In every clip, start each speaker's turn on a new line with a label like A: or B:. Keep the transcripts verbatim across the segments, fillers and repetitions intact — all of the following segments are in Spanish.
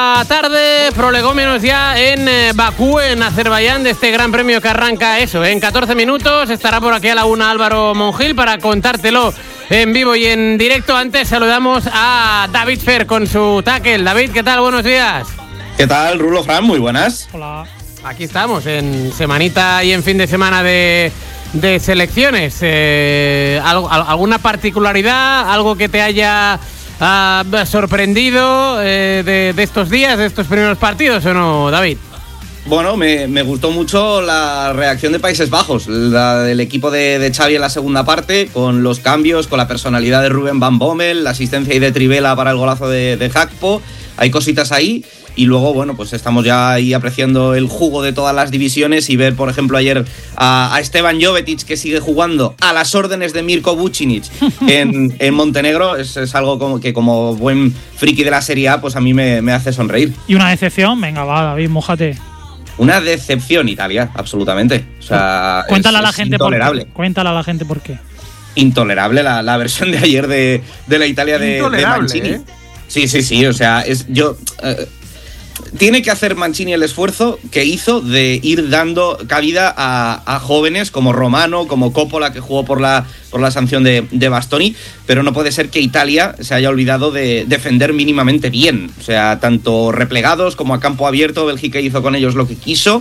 A: la tarde, prolegómenos ya en eh, Bakú, en Azerbaiyán, de este gran premio que arranca eso. En catorce minutos estará por aquí a la una Álvaro Monjil para contártelo en vivo y en directo. Antes saludamos a David Fer con su tackle. David, ¿qué tal? Buenos días.
B: ¿Qué tal, Rulo, Fran? Muy buenas.
C: Hola.
A: Aquí estamos, en semanita y en fin de semana de, de selecciones. Eh, ¿algo, ¿Alguna particularidad? ¿Algo que te haya uh, sorprendido eh, de, de estos días, de estos primeros partidos o no, David?
B: Bueno, me, me gustó mucho la reacción de Países Bajos, la del equipo de, de Xavi en la segunda parte, con los cambios, con la personalidad de Ruben Van Bommel, la asistencia ahí de Trivela para el golazo de, de Gakpo. Hay cositas ahí. Y luego, bueno, pues estamos ya ahí apreciando el jugo de todas las divisiones y ver, por ejemplo, ayer a, a Esteban Jovetic, que sigue jugando a las órdenes de Mirko Vucinic en, en Montenegro, es, es algo como que como buen friki de la Serie A, pues a mí me, me hace sonreír.
C: ¿Y una decepción? Venga, va, David, mójate.
B: Una decepción, Italia, absolutamente. O sea,
C: cuéntale
B: es,
C: a la
B: es
C: gente
B: intolerable.
C: por qué. Cuéntale a la gente por qué.
B: Intolerable la, la versión de ayer de, de la Italia de, de Mancini. ¿eh? Sí, sí, sí, o sea, es yo... Eh, Tiene que hacer Mancini el esfuerzo que hizo de ir dando cabida a, a jóvenes como Romano, como Coppola, que jugó por la, por la sanción de, de Bastoni, pero no puede ser que Italia se haya olvidado de defender mínimamente bien. O sea, tanto replegados como a campo abierto, Bélgica hizo con ellos lo que quiso.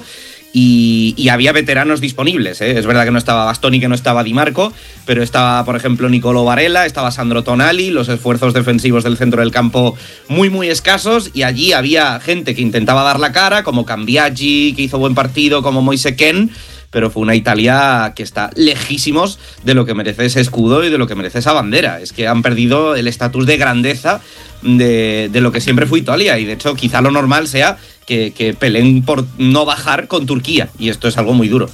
B: Y, y había veteranos disponibles, ¿eh? Es verdad que no estaba Bastoni, que no estaba Di Marco, pero estaba, por ejemplo, Nicolo Varela, estaba Sandro Tonali, los esfuerzos defensivos del centro del campo muy, muy escasos, y allí había gente que intentaba dar la cara, como Cambiaggi, que hizo buen partido, como Moise Kean, pero fue una Italia que está lejísimos de lo que merece ese escudo y de lo que merece esa bandera. Es que han perdido el estatus de grandeza de, de lo que siempre fue Italia, y de hecho quizá lo normal sea que, que peleen por no bajar con Turquía, y esto es algo muy duro.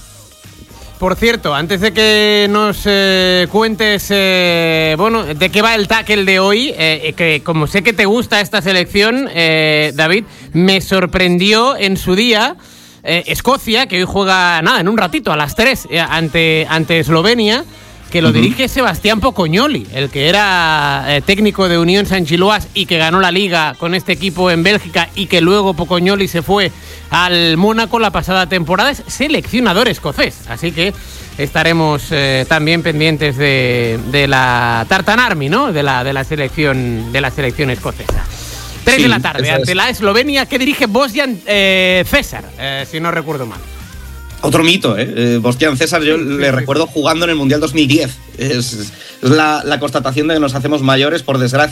A: Por cierto, antes de que nos eh, cuentes eh, bueno, de qué va el tackle de hoy, eh, que como sé que te gusta esta selección, eh, David, me sorprendió en su día eh, Escocia, que hoy juega nada, en un ratito, a las tres, eh, ante, ante Eslovenia, que lo uh-huh. dirige Sebastián Pocognoli, el que era eh, técnico de Unión Saint-Gilloise y que ganó la Liga con este equipo en Bélgica, y que luego Pocognoli se fue al Mónaco la pasada temporada. Es seleccionador escocés, así que estaremos eh, también pendientes de, de la Tartan Army, ¿no? De la, de la selección de la selección escocesa. Tres sí, de la tarde, ante es. la Eslovenia, que dirige Bojan eh, César, eh, si no recuerdo mal.
B: Otro mito, ¿eh? eh Bojan César, yo sí, le sí, recuerdo sí. jugando en el Mundial dos mil diez. Es, es la, la constatación de que nos hacemos mayores, por desgracia.